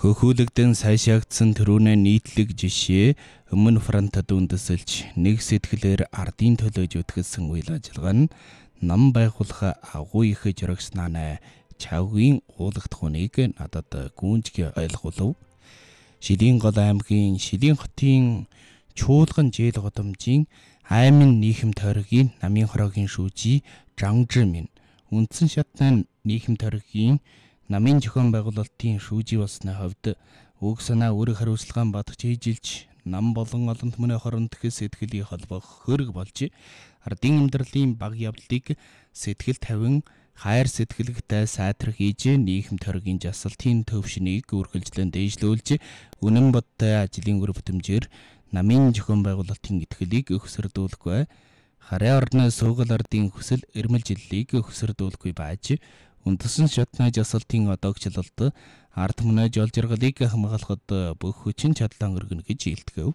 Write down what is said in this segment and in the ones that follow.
Хөхүүлэгдэн сайшаагдсан төрүүнээ нийтлэг жишээ өмнө фронтод үндэслэж нэг сэтгэлээр ардын төлөө зүтгэсэн үйл ажиллагаа нь нам байгуулах агуу их жиргснаа чавгийн уулагдах хүнийг надад гүнжиг ойлгуулв. Шилийн гол аймгийн Шилийн хотын чуулган жээл годомжийн аймын нийхэм тойргийн намын хороогийн шүүжий Жангжимин үндсэн шатны нийхэм тойргийн намын зохион байгуулалтын шүүжий болсны хувьд үг санаа үүрэг хариуцлагаан батгч хийжилж нам болон олон түмний хооронд сэтгэлийг холбох хөрөг болж ардын амьдралын баг явдлыг сэтгэл тавин хайр сэтгэлэгтэй сайтрах хийж нийхэм тойргийн жасалтын төвшнийг үргэлжлэн дээшлүүлж үнэн бодтой ажлын үр бүтэмжээр намын зохион байгуулалтын итгэлийг өсөрдүүлэхгүй хараа орны суугал ардын хүсэл эрмэлзлийг өсөрдүүлэхгүй байж үндэсэн шатны жасалтын одоогчлолд ард түмний жол жаргалыг хамгаалахад бүх хүчин чадлаа өргөнө гэж илтгэв.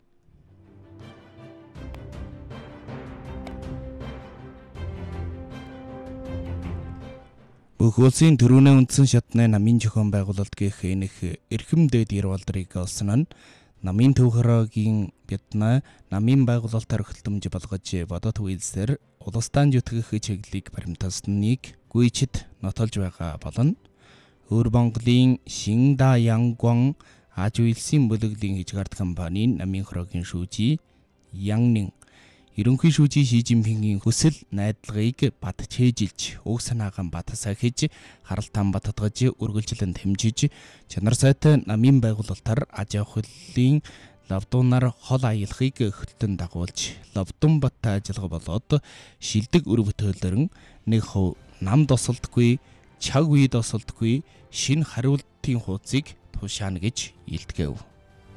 Бүх улсын төрүүний үндсэн шатны намын зохион байгуулалт гэх энэх эрхэм дэд ярвалдрыг олсон нь намын төв хороогийн Бятна намын байгуулалтаар хөлтөмж болгож бодот үйлсээр улсдаан зүтгэх чиглэлийг баримтасныг гүйчид нотолж байгаа болно. Өр Монголын Шинда Янгван аж үйлсийн бүлэглэлийн хижгард компанийн намын хороогийн шүүжий Яннин ерөнхий шүүжий Ши Жинпингийн хүсэл найдлагыг бат чэжилж уг санаагаан бат сахиж харалтан баттгаж үргэлжлэн хэмжиж чанар сайтай намын байгуулалтаар аж ахуйлын лавдуунаар хол аялахыг хөтлөн дагуулж лавдун баттай ажиллага болоод шилдэг өр бүтээлэрэн нэг хов нам досолдгүй чаг үе досолдгүй шин хариултын хуудсыг тушаана гэж илтгэв.